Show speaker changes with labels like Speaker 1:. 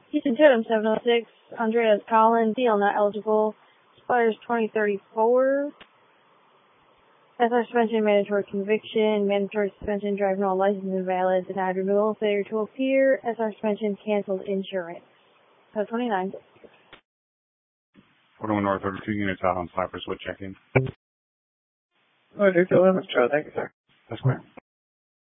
Speaker 1: Houston Totem 706, Andreas Collins, deal not eligible, expires 2034. SR suspension, mandatory conviction, mandatory suspension, driving while license invalid, denied renewal, failure to appear, SR suspension, canceled insurance. So 29.
Speaker 2: 41 North, over 2 units out on Cypress with check-in.
Speaker 3: Oh, let's try. Thank you, sir.
Speaker 2: That's correct.